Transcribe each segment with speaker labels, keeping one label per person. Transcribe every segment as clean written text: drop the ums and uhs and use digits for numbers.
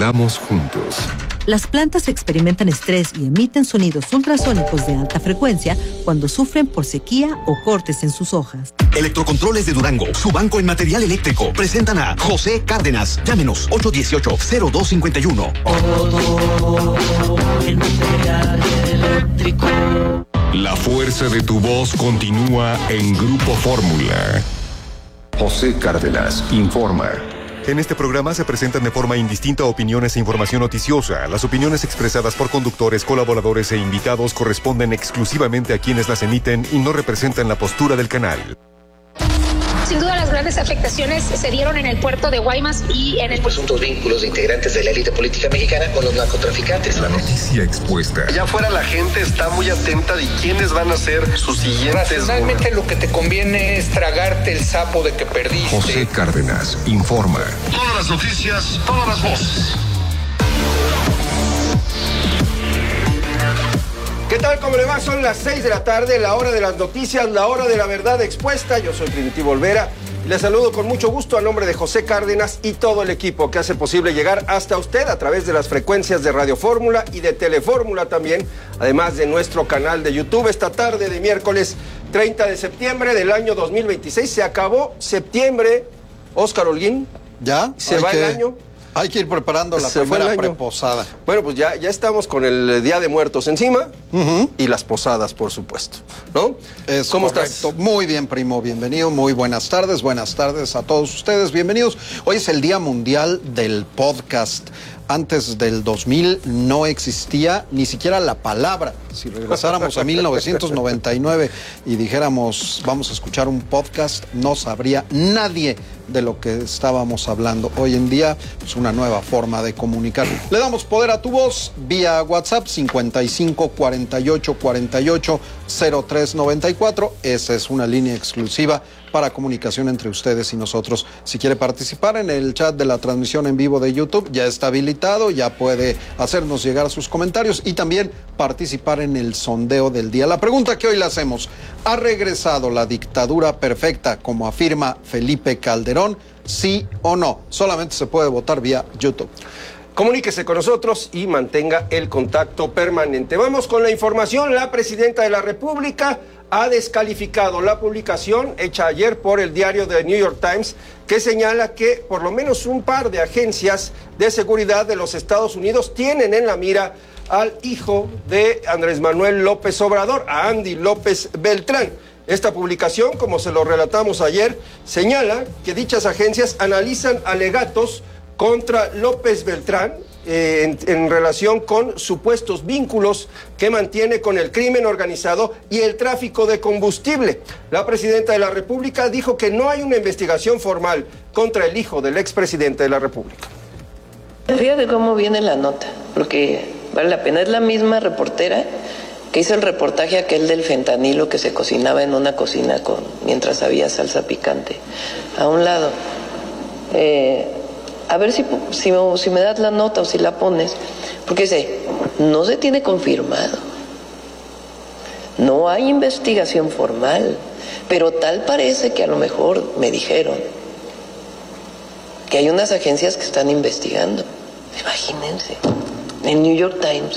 Speaker 1: Aprendamos juntos.
Speaker 2: Las plantas experimentan estrés y emiten sonidos ultrasónicos de alta frecuencia cuando sufren por sequía o cortes en sus hojas.
Speaker 3: Electrocontroles de Durango, su banco en material eléctrico, presentan a José Cárdenas. Llámenos 818-0251.
Speaker 4: En material eléctrico.
Speaker 1: La fuerza de tu voz continúa en Grupo Fórmula. José Cárdenas informa.
Speaker 5: En este programa se presentan de forma indistinta opiniones e información noticiosa. Las opiniones expresadas por conductores, colaboradores e invitados corresponden exclusivamente a quienes las emiten y no representan la postura del canal.
Speaker 6: Sin duda las grandes afectaciones se dieron en el puerto de Guaymas y en el
Speaker 7: presuntos vínculos de integrantes de la élite política mexicana con los narcotraficantes.
Speaker 1: La noticia expuesta.
Speaker 8: Allá afuera la gente está muy atenta de quiénes van a ser sus siguientes.
Speaker 9: Racionalmente lo que te conviene es tragarte el sapo de que perdiste.
Speaker 1: José Cárdenas informa.
Speaker 8: Todas las noticias, todas las voces.
Speaker 10: ¿Qué tal? ¿Cómo le va? Son las 6 de la tarde, la hora de las noticias, la hora de la verdad expuesta. Yo soy Primitivo Olvera y les saludo con mucho gusto a nombre de José Cárdenas y todo el equipo que hace posible llegar hasta usted a través de las frecuencias de Radio Fórmula y de Telefórmula también, además de nuestro canal de YouTube. Esta tarde de miércoles 30 de septiembre del año 2026 se acabó septiembre. Óscar Holguín.
Speaker 11: ¿Ya?
Speaker 10: Se va el año.
Speaker 11: Hay que ir preparando la primera preposada.
Speaker 10: Bueno, pues ya estamos con el Día de Muertos encima y las posadas, por supuesto, ¿no?
Speaker 11: ¿Cómo estás? Muy bien, primo, bienvenido, muy buenas tardes a todos ustedes, bienvenidos. Hoy es el Día Mundial del Podcast. Antes del 2000 no existía ni siquiera la palabra. Si regresáramos a 1999 y dijéramos vamos a escuchar un podcast, no sabría nadie de lo que estábamos hablando. Hoy en día es una nueva forma de comunicar. Le damos poder a tu voz vía WhatsApp 55 48 48 03 94. Esa es una línea exclusiva para comunicación entre ustedes y nosotros. Si quiere participar en el chat de la transmisión en vivo de YouTube, ya está habilitado, ya puede hacernos llegar sus comentarios y también participar en el sondeo del día. La pregunta que hoy le hacemos: ¿ha regresado la dictadura perfecta como afirma Felipe Calderón? ¿Sí o no? Solamente se puede votar vía YouTube.
Speaker 10: Comuníquese con nosotros y mantenga el contacto permanente. Vamos con la información. La presidenta de la República ha descalificado la publicación hecha ayer por el diario The New York Times, que señala que por lo menos un par de agencias de seguridad de los Estados Unidos tienen en la mira al hijo de Andrés Manuel López Obrador, a Andy López Beltrán. Esta publicación, como se lo relatamos ayer, señala que dichas agencias analizan alegatos contra López Beltrán en relación con supuestos vínculos que mantiene con el crimen organizado y el tráfico de combustible. La presidenta de la República dijo que no hay una investigación formal contra el hijo del expresidente de la República.
Speaker 12: Fíjate cómo viene la nota, porque vale la pena. Es la misma reportera que hizo el reportaje aquel del fentanilo que se cocinaba en una cocina mientras había salsa picante. A un lado. A ver si me das la nota o si la pones, porque dice, no se tiene confirmado, no hay investigación formal, pero tal parece que a lo mejor me dijeron que hay unas agencias que están investigando. Imagínense, en New York Times.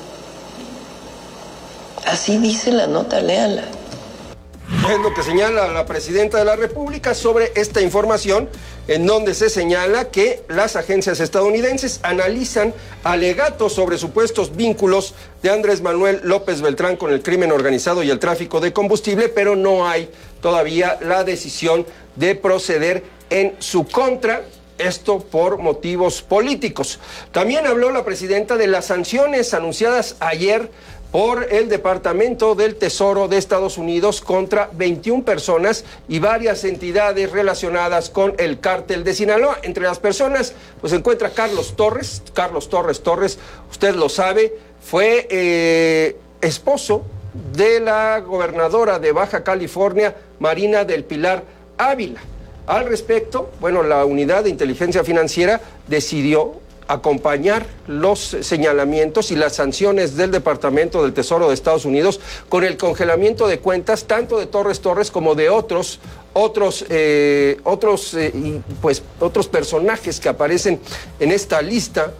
Speaker 12: Así dice la nota, léanla.
Speaker 10: Es lo que señala la presidenta de la República sobre esta información, en donde se señala que las agencias estadounidenses analizan alegatos sobre supuestos vínculos de Andrés Manuel López Beltrán con el crimen organizado y el tráfico de combustible, pero no hay todavía la decisión de proceder en su contra. Esto por motivos políticos. También habló la presidenta de las sanciones anunciadas ayer por el Departamento del Tesoro de Estados Unidos contra 21 personas y varias entidades relacionadas con el cártel de Sinaloa. Entre las personas, pues se encuentra Carlos Torres, usted lo sabe, fue esposo de la gobernadora de Baja California, Marina del Pilar Ávila. Al respecto, bueno, la Unidad de Inteligencia Financiera decidió acompañar los señalamientos y las sanciones del Departamento del Tesoro de Estados Unidos con el congelamiento de cuentas tanto de Torres como de otros personajes que aparecen en esta lista